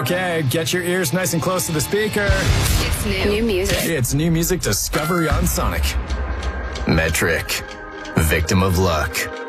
Okay, get your ears nice and close to the speaker. It's new music. It's new music discovery on Sonic. Metric. Victim of luck.